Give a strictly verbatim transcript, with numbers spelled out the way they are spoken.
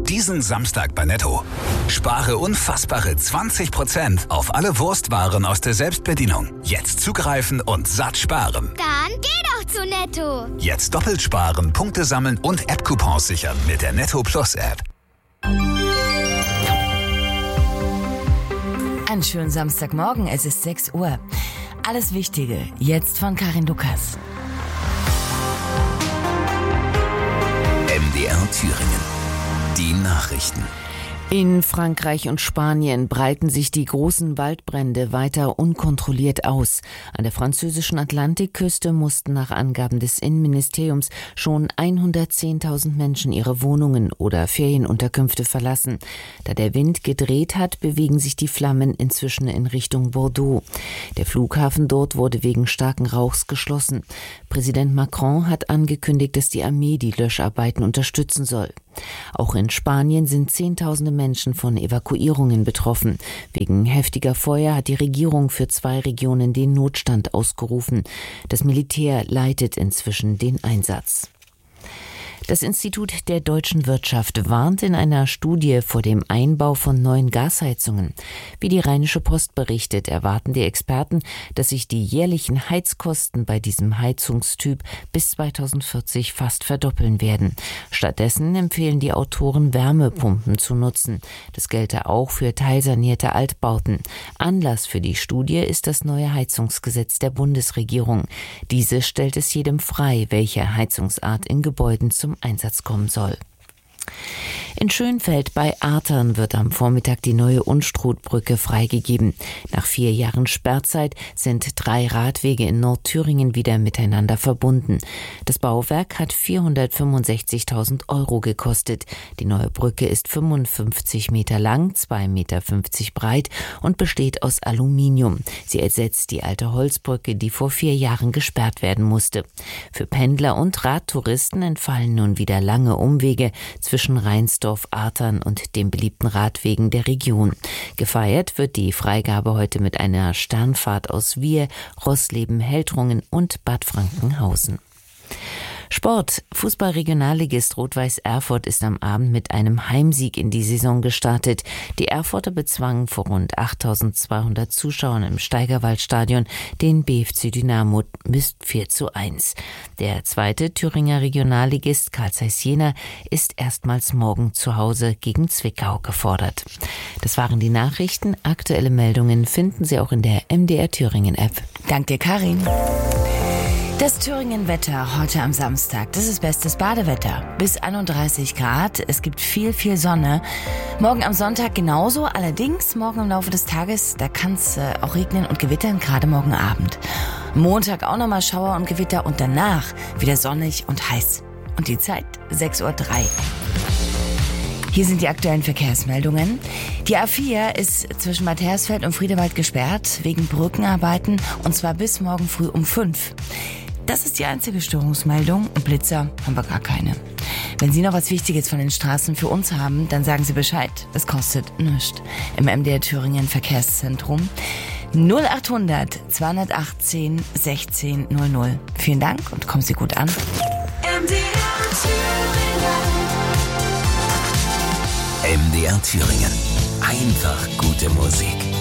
Diesen Samstag bei Netto. Spare unfassbare zwanzig Prozent auf alle Wurstwaren aus der Selbstbedienung. Jetzt zugreifen und satt sparen. Dann geh doch zu Netto. Jetzt doppelt sparen, Punkte sammeln und App-Coupons sichern mit der Netto Plus App. Einen schönen Samstagmorgen, es ist sechs Uhr. Alles Wichtige, jetzt von Karin Lukas. M D R Thüringen. Die Nachrichten. In Frankreich und Spanien breiten sich die großen Waldbrände weiter unkontrolliert aus. An der französischen Atlantikküste mussten nach Angaben des Innenministeriums schon hundertzehntausend Menschen ihre Wohnungen oder Ferienunterkünfte verlassen. Da der Wind gedreht hat, bewegen sich die Flammen inzwischen in Richtung Bordeaux. Der Flughafen dort wurde wegen starken Rauchs geschlossen. Präsident Macron hat angekündigt, dass die Armee die Löscharbeiten unterstützen soll. Auch in Spanien sind Zehntausende Menschen von Evakuierungen betroffen. Wegen heftiger Feuer hat die Regierung für zwei Regionen den Notstand ausgerufen. Das Militär leitet inzwischen den Einsatz. Das Institut der deutschen Wirtschaft warnt in einer Studie vor dem Einbau von neuen Gasheizungen. Wie die Rheinische Post berichtet, erwarten die Experten, dass sich die jährlichen Heizkosten bei diesem Heizungstyp bis zweitausendvierzig fast verdoppeln werden. Stattdessen empfehlen die Autoren, Wärmepumpen zu nutzen. Das gelte auch für teilsanierte Altbauten. Anlass für die Studie ist das neue Heizungsgesetz der Bundesregierung. Diese stellt es jedem frei, welche Heizungsart in Gebäuden zum Einsatz kommen soll. In Schönfeld bei Artern wird am Vormittag die neue Unstrutbrücke freigegeben. Nach vier Jahren Sperrzeit sind drei Radwege in Nordthüringen wieder miteinander verbunden. Das Bauwerk hat vierhundertfünfundsechzigtausend Euro gekostet. Die neue Brücke ist fünfundfünfzig Meter lang, zwei Meter fünfzig breit und besteht aus Aluminium. Sie ersetzt die alte Holzbrücke, die vor vier Jahren gesperrt werden musste. Für Pendler und Radtouristen entfallen nun wieder lange Umwege zwischen Rheinsdorf, Artern und den beliebten Radwegen der Region. Gefeiert wird die Freigabe heute mit einer Sternfahrt aus Wier, Rosleben, Heldrungen und Bad Frankenhausen. Sport. Fußball-Regionalligist Rot-Weiß Erfurt ist am Abend mit einem Heimsieg in die Saison gestartet. Die Erfurter bezwangen vor rund achttausendzweihundert Zuschauern im Steigerwaldstadion den B F C Dynamo mit vier zu eins. Der zweite Thüringer Regionalligist Carl Zeiss Jena ist erstmals morgen zu Hause gegen Zwickau gefordert. Das waren die Nachrichten. Aktuelle Meldungen finden Sie auch in der M D R Thüringen App. Dank dir, Karin. Das Thüringen-Wetter heute am Samstag, das ist bestes Badewetter. Bis einunddreißig Grad, es gibt viel, viel Sonne. Morgen am Sonntag genauso, allerdings morgen im Laufe des Tages, da kann es äh, auch regnen und gewittern, gerade morgen Abend. Montag auch nochmal Schauer und Gewitter und danach wieder sonnig und heiß. Und die Zeit sechs Uhr drei. Hier sind die aktuellen Verkehrsmeldungen. Die A vier ist zwischen Bad Hersfeld und Friedewald gesperrt, wegen Brückenarbeiten, und zwar bis morgen früh um fünf. Das ist die einzige Störungsmeldung und Blitzer haben wir gar keine. Wenn Sie noch was Wichtiges von den Straßen für uns haben, dann sagen Sie Bescheid. Es kostet nichts. Im M D R Thüringen Verkehrszentrum null achthundert zweihundertachtzehn sechzehn null null. Vielen Dank und kommen Sie gut an. M D R Thüringen. M D R Thüringen. Einfach gute Musik.